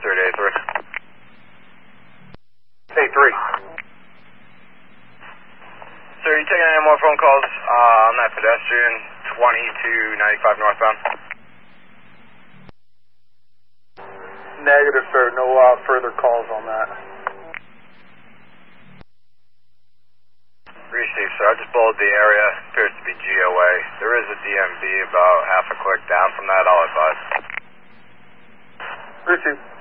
38-3. 8-3. Sir, are you taking any more phone calls on that pedestrian 20 to 95 northbound? Negative, sir. No further calls on that. Received, sir. I just bulleted the area. Appears to be GOA. There is a DMV about half a click down from that. I'll advise. Received.